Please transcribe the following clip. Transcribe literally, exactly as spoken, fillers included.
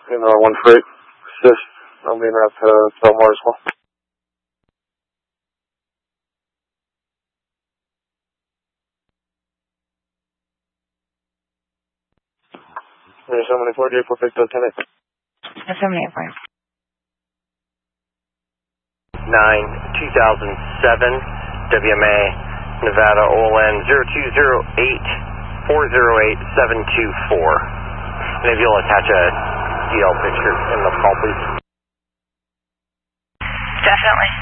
Another one for eight. Assist. I'm being wrapped to Belmar as well. seven eight four, J four, Victor, ten eight. seven eight four. nine two thousand seven, W M A, Nevada, O L N zero two zero eight four zero eight seven two four. And if you'll attach a D L picture in the call, please. Definitely.